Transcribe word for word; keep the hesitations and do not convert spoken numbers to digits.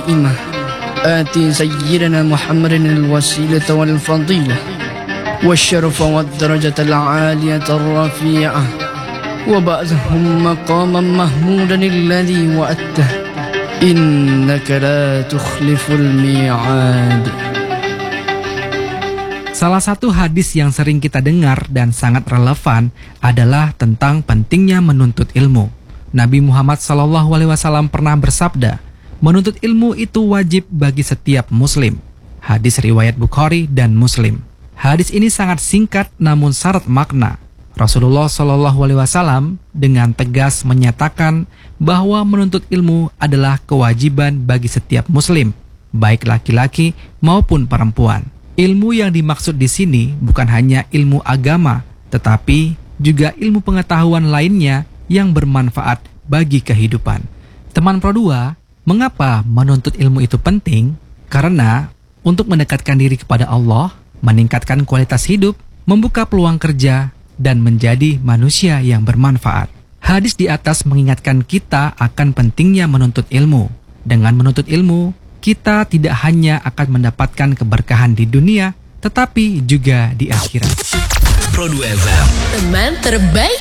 القائمة آت سيدنا محمد الوسيلة والفضيلة والشرف والدرجة العالية الرفيعة وبعثهم مقاما محمودا الذي وعدته إنك لا تخلف الميعاد. Salah satu hadis yang sering kita dengar dan sangat relevan adalah tentang pentingnya menuntut ilmu. Nabi Muhammad shallallahu alaihi wasallam pernah bersabda, menuntut ilmu itu wajib bagi setiap muslim. Hadis riwayat Bukhari dan Muslim. Hadis ini sangat singkat namun syarat makna. Rasulullah shallallahu alaihi wasallam dengan tegas menyatakan bahwa menuntut ilmu adalah kewajiban bagi setiap muslim, baik laki-laki maupun perempuan. Ilmu yang dimaksud di sini bukan hanya ilmu agama, tetapi juga ilmu pengetahuan lainnya yang bermanfaat bagi kehidupan. Teman Pro dua, mengapa menuntut ilmu itu penting? Karena untuk mendekatkan diri kepada Allah, meningkatkan kualitas hidup, membuka peluang kerja, dan menjadi manusia yang bermanfaat. Hadis di atas mengingatkan kita akan pentingnya menuntut ilmu. Dengan menuntut ilmu, kita tidak hanya akan mendapatkan keberkahan di dunia, tetapi juga di akhirat. Pro dua F M, teman terbaik